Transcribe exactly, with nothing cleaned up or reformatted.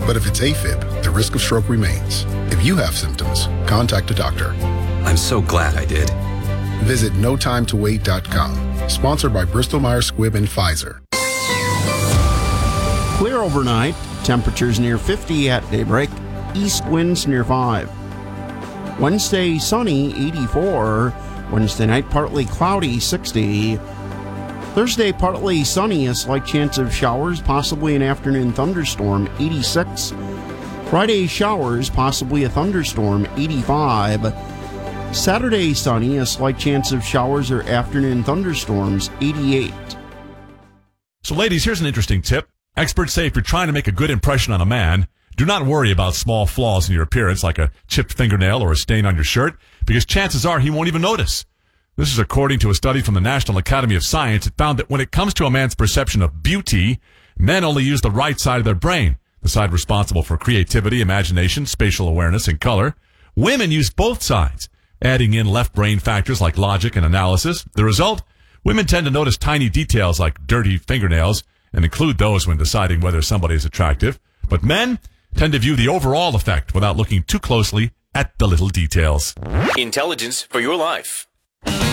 But if it's AFib, the risk of stroke remains. If you have symptoms, contact a doctor. I'm so glad I did. Visit no time to wait dot com. Sponsored by Bristol Myers Squibb and Pfizer. Clear overnight. Temperatures near fifty at daybreak. East winds near five. Wednesday, sunny, eighty-four. Wednesday night, partly cloudy, sixty. Thursday, partly sunny, a slight chance of showers, possibly an afternoon thunderstorm, eighty-six. Friday, showers, possibly a thunderstorm, eighty-five. Saturday, sunny, a slight chance of showers or afternoon thunderstorms, eighty-eight. So, ladies, here's an interesting tip. Experts say if you're trying to make a good impression on a man, do not worry about small flaws in your appearance like a chipped fingernail or a stain on your shirt, because chances are he won't even notice. This is according to a study from the National Academy of Science. It found that when it comes to a man's perception of beauty, men only use the right side of their brain, the side responsible for creativity, imagination, spatial awareness, and color. Women use both sides, adding in left brain factors like logic and analysis. The result? Women tend to notice tiny details like dirty fingernails and include those when deciding whether somebody is attractive. But men tend to view the overall effect without looking too closely at the little details. Intelligence for your life.